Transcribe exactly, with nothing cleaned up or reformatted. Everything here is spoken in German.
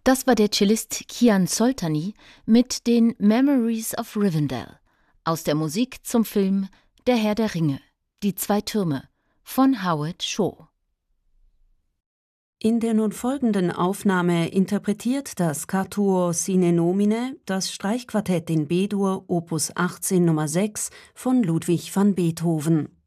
Das war der Cellist Kian Soltani mit den Memories of Rivendell aus der Musik zum Film Der Herr der Ringe, Die zwei Türme von Howard Shaw. In der nun folgenden Aufnahme interpretiert das Quatuor Sine Nomine das Streichquartett in B-Dur Opus achtzehn Nummer sechs von Ludwig van Beethoven.